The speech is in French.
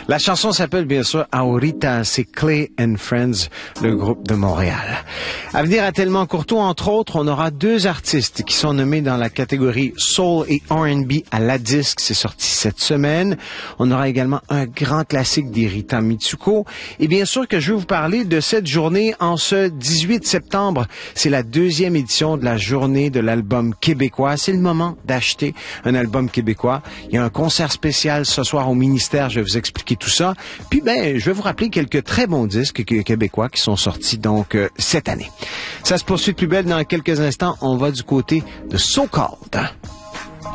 La chanson s'appelle bien sûr Ahorita, c'est Clay and Friends, le groupe de Montréal. À venir à Tellement Courtois, entre autres, on aura deux artistes qui sont nommés dans la catégorie Soul et R&B à la disque, c'est sorti cette semaine. On aura également un grand classique d'Erita Mitsuko. Et bien sûr que je vais vous parler de cette journée en ce 18 septembre. C'est la deuxième édition de la journée de l'album québécois. C'est le moment d'acheter un album québécois. Il y a un concert spécial ce soir au ministère, je vais vous expliquer tout ça. Puis je vais vous rappeler quelques très bons disques québécois qui sont sortis donc cette année. Ça se poursuit de plus belle dans quelques instants. On va du côté de So Called.